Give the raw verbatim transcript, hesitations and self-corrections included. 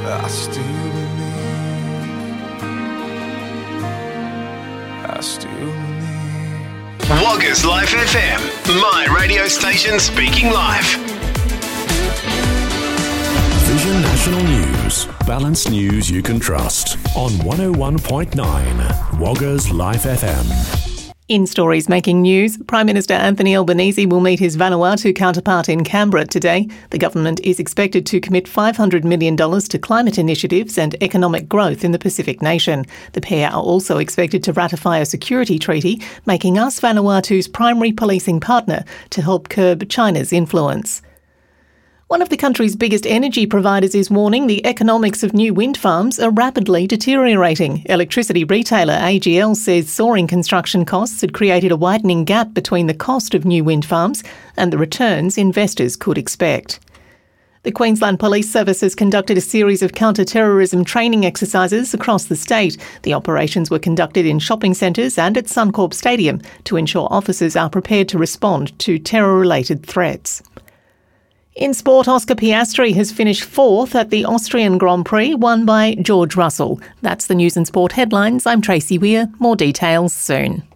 I still believe. I still believe. Woggers Life F M, my radio station speaking live. Vision National News, balanced news you can trust on one oh one point nine Woggers Life F M. In stories making news, Prime Minister Anthony Albanese will meet his Vanuatu counterpart in Canberra today. The government is expected to commit five hundred million dollars to climate initiatives and economic growth in the Pacific nation. The pair are also expected to ratify a security treaty, making us Vanuatu's primary policing partner to help curb China's influence. One of the country's biggest energy providers is warning the economics of new wind farms are rapidly deteriorating. Electricity retailer A G L says soaring construction costs had created a widening gap between the cost of new wind farms and the returns investors could expect. The Queensland Police Service has conducted a series of counter-terrorism training exercises across the state. The operations were conducted in shopping centres and at Suncorp Stadium to ensure officers are prepared to respond to terror-related threats. In sport, Oscar Piastri has finished fourth at the Austrian Grand Prix, won by George Russell. That's the news and sport headlines. I'm Tracy Weir. More details soon.